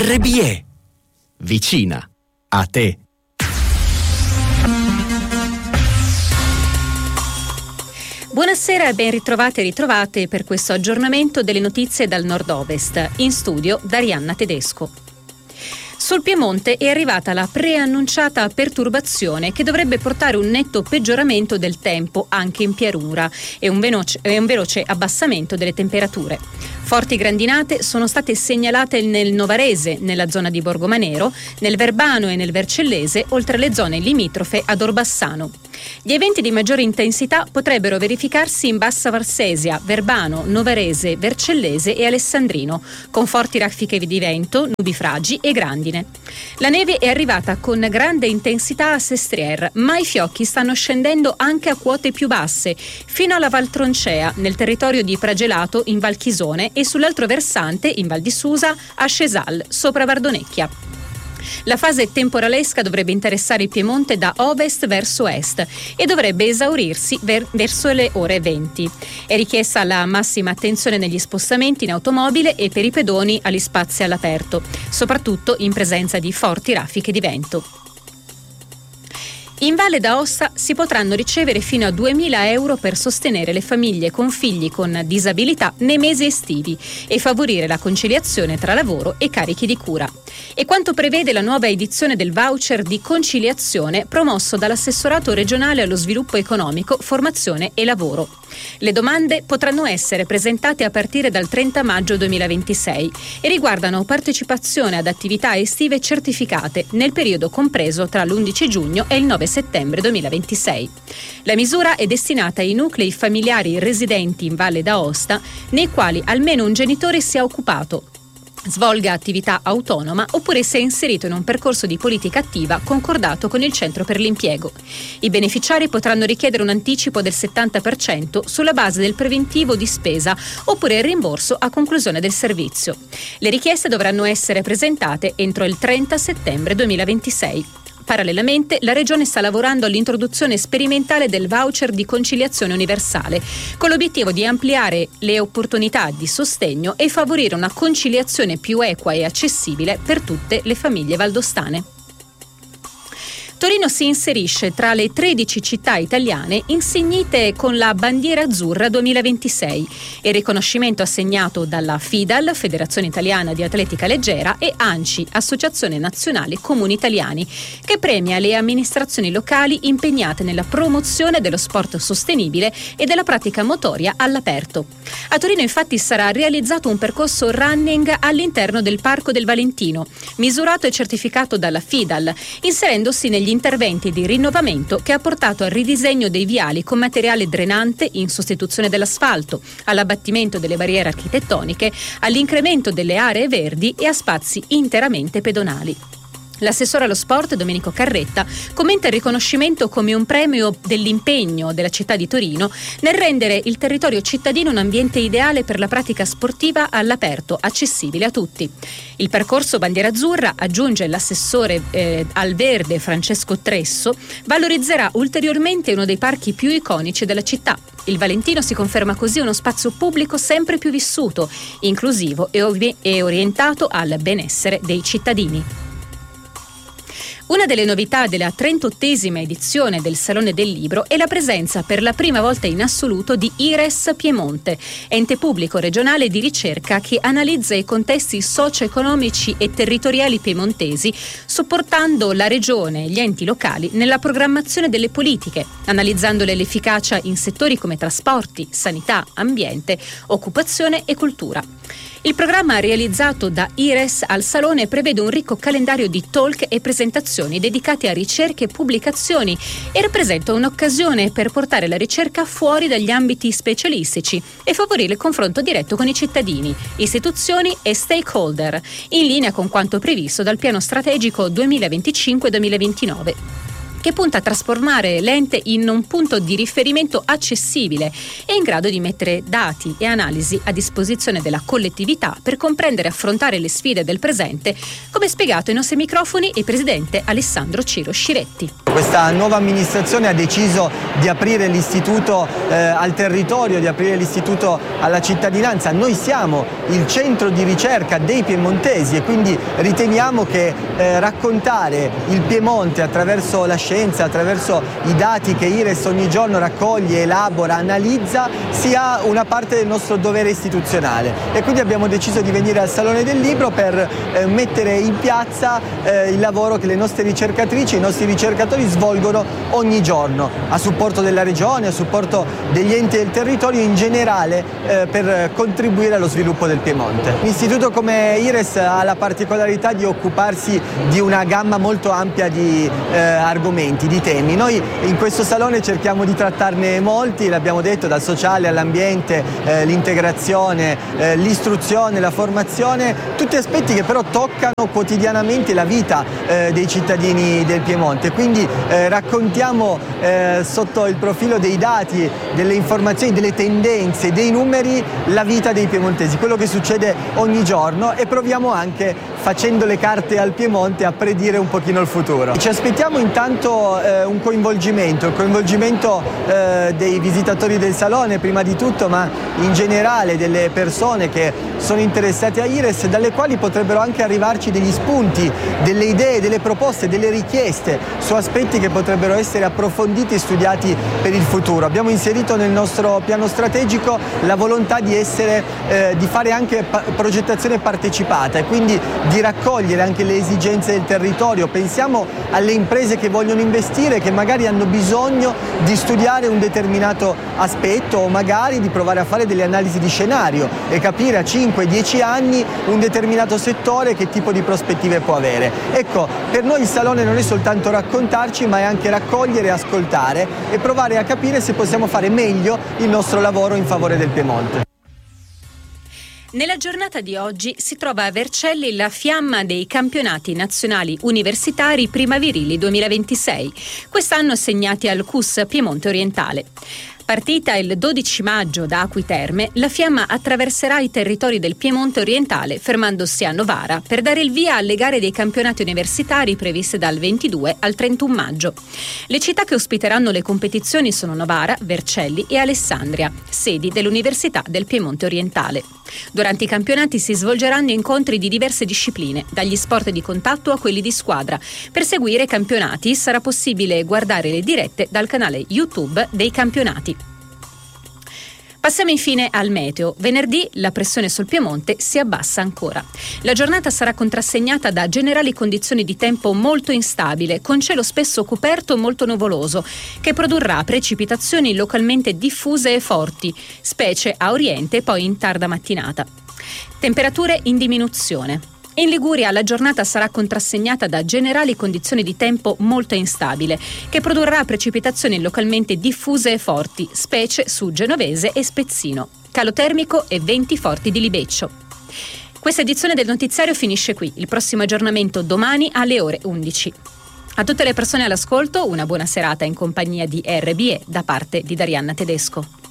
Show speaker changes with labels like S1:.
S1: RBE, vicina a te.
S2: Buonasera e ben ritrovate e ritrovate per questo aggiornamento delle notizie dal nord-ovest. In studio Darianna Tedesco. Sul Piemonte è arrivata la preannunciata perturbazione che dovrebbe portare un netto peggioramento del tempo anche in pianura e un veloce abbassamento delle temperature. Forti grandinate sono state segnalate nel Novarese, nella zona di Borgomanero, nel Verbano e nel Vercellese, oltre alle zone limitrofe ad Orbassano. Gli eventi di maggiore intensità potrebbero verificarsi in Bassa Valsesia, Verbano, Novarese, Vercellese e Alessandrino, con forti raffiche di vento, nubifragi e grandine. La neve è arrivata con grande intensità a Sestriere, ma i fiocchi stanno scendendo anche a quote più basse, fino alla Val Troncea, nel territorio di Pragelato in Val Chisone e sull'altro versante, in Val di Susa, a Cesal, sopra Vardonecchia. La fase temporalesca dovrebbe interessare il Piemonte da ovest verso est e dovrebbe esaurirsi verso le ore 20. È richiesta la massima attenzione negli spostamenti in automobile e per i pedoni agli spazi all'aperto, soprattutto in presenza di forti raffiche di vento. In Valle d'Aosta si potranno ricevere fino a 2.000 euro per sostenere le famiglie con figli con disabilità nei mesi estivi e favorire la conciliazione tra lavoro e carichi di cura. È quanto prevede la nuova edizione del voucher di conciliazione promosso dall'assessorato regionale allo sviluppo economico, formazione e lavoro. Le domande potranno essere presentate a partire dal 30 maggio 2026 e riguardano partecipazione ad attività estive certificate nel periodo compreso tra l'11 giugno e il 9 settembre 2026. La misura è destinata ai nuclei familiari residenti in Valle d'Aosta nei quali almeno un genitore sia occupato, svolga attività autonoma oppure sia inserito in un percorso di politica attiva concordato con il centro per l'impiego. I beneficiari potranno richiedere un anticipo del 70% sulla base del preventivo di spesa oppure il rimborso a conclusione del servizio. Le richieste dovranno essere presentate entro il 30 settembre 2026. Parallelamente, la Regione sta lavorando all'introduzione sperimentale del voucher di conciliazione universale, con l'obiettivo di ampliare le opportunità di sostegno e favorire una conciliazione più equa e accessibile per tutte le famiglie valdostane. Torino si inserisce tra le 13 città italiane insignite con la bandiera azzurra 2026, il riconoscimento assegnato dalla FIDAL, Federazione Italiana di Atletica Leggera, e ANCI, Associazione Nazionale Comuni Italiani, che premia le amministrazioni locali impegnate nella promozione dello sport sostenibile e della pratica motoria all'aperto. A Torino infatti sarà realizzato un percorso running all'interno del Parco del Valentino, misurato e certificato dalla FIDAL, inserendosi negli interventi di rinnovamento che ha portato al ridisegno dei viali con materiale drenante in sostituzione dell'asfalto, all'abbattimento delle barriere architettoniche, all'incremento delle aree verdi e a spazi interamente pedonali. L'assessore allo sport Domenico Carretta commenta il riconoscimento come un premio dell'impegno della città di Torino nel rendere il territorio cittadino un ambiente ideale per la pratica sportiva all'aperto, accessibile a tutti. Il percorso Bandiera Azzurra, aggiunge l'assessore al verde Francesco Tresso, valorizzerà ulteriormente uno dei parchi più iconici della città. Il Valentino si conferma così uno spazio pubblico sempre più vissuto, inclusivo e orientato al benessere dei cittadini. Una delle novità della 38esima edizione del Salone del Libro è la presenza per la prima volta in assoluto di IRES Piemonte, ente pubblico regionale di ricerca che analizza i contesti socio-economici e territoriali piemontesi, supportando la regione e gli enti locali nella programmazione delle politiche, analizzandole l'efficacia in settori come trasporti, sanità, ambiente, occupazione e cultura. Il programma realizzato da IRES al Salone prevede un ricco calendario di talk e presentazioni dedicate a ricerche e pubblicazioni e rappresenta un'occasione per portare la ricerca fuori dagli ambiti specialistici e favorire il confronto diretto con i cittadini, istituzioni e stakeholder, in linea con quanto previsto dal piano strategico 2025-2029. che punta a trasformare l'ente in un punto di riferimento accessibile e in grado di mettere dati e analisi a disposizione della collettività per comprendere e affrontare le sfide del presente, come spiegato ai nostri microfoni il presidente Alessandro Ciro Sciretti.
S3: Questa nuova amministrazione ha deciso di aprire l'istituto al territorio, di aprire l'istituto alla cittadinanza. Noi siamo il centro di ricerca dei piemontesi e quindi riteniamo che raccontare il Piemonte attraverso la scienza, attraverso i dati che IRES ogni giorno raccoglie, elabora, analizza, sia una parte del nostro dovere istituzionale. E quindi abbiamo deciso di venire al Salone del Libro per mettere in piazza il lavoro che le nostre ricercatrici e i nostri ricercatori svolgono ogni giorno a supporto della regione, a supporto degli enti del territorio in generale per contribuire allo sviluppo del Piemonte. Un istituto come IRES ha la particolarità di occuparsi di una gamma molto ampia di argomenti, di temi. Noi in questo salone cerchiamo di trattarne molti, l'abbiamo detto, dal sociale all'ambiente, l'integrazione, l'istruzione, la formazione, tutti aspetti che però toccano quotidianamente la vita dei cittadini del Piemonte. Quindi raccontiamo sotto il profilo dei dati, delle informazioni, delle tendenze, dei numeri la vita dei piemontesi, quello che succede ogni giorno, e proviamo anche, facendo le carte al Piemonte, a predire un pochino il futuro. Ci aspettiamo intanto il coinvolgimento dei visitatori del Salone prima di tutto, ma in generale delle persone che sono interessate a IRES, dalle quali potrebbero anche arrivarci degli spunti, delle idee, delle proposte, delle richieste su aspetti che potrebbero essere approfonditi e studiati per il futuro. Abbiamo inserito nel nostro piano strategico la volontà di fare anche progettazione partecipata e quindi di raccogliere anche le esigenze del territorio. Pensiamo alle imprese che vogliono investire, che magari hanno bisogno di studiare un determinato aspetto o magari di provare a fare delle analisi di scenario e capire a 5-10 anni un determinato settore che tipo di prospettive può avere. Ecco, per noi il Salone non è soltanto raccontarci, ma è anche raccogliere, ascoltare e provare a capire se possiamo fare meglio il nostro lavoro in favore del Piemonte.
S2: Nella giornata di oggi si trova a Vercelli la fiamma dei campionati nazionali universitari primaverili 2026, quest'anno assegnati al CUS Piemonte Orientale. Partita il 12 maggio da Acqui Terme, la fiamma attraverserà i territori del Piemonte Orientale, fermandosi a Novara per dare il via alle gare dei campionati universitari previste dal 22 al 31 maggio. Le città che ospiteranno le competizioni sono Novara, Vercelli e Alessandria, sedi dell'Università del Piemonte Orientale. Durante i campionati si svolgeranno incontri di diverse discipline, dagli sport di contatto a quelli di squadra. Per seguire i campionati sarà possibile guardare le dirette dal canale YouTube dei campionati. Passiamo infine al meteo. Venerdì la pressione sul Piemonte si abbassa ancora. La giornata sarà contrassegnata da generali condizioni di tempo molto instabile, con cielo spesso coperto o molto nuvoloso, che produrrà precipitazioni localmente diffuse e forti, specie a oriente e poi in tarda mattinata. Temperature in diminuzione. In Liguria la giornata sarà contrassegnata da generali condizioni di tempo molto instabile, che produrrà precipitazioni localmente diffuse e forti, specie su Genovese e Spezzino. Calo termico e venti forti di libeccio. Questa edizione del notiziario finisce qui. Il prossimo aggiornamento domani alle ore 11. A tutte le persone all'ascolto una buona serata in compagnia di RBE da parte di Darianna Tedesco.